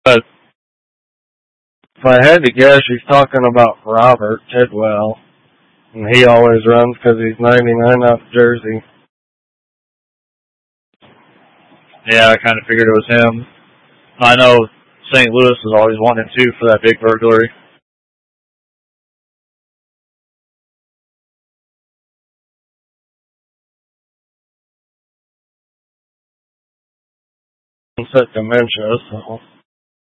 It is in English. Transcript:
But if I had to guess, he's talking about Robert Tidwell. And he always runs because he's 99 out of Jersey. yeah, I kind of figured it was him. I know St. Louis is always wanting him too for that big burglary. Onset dementia, so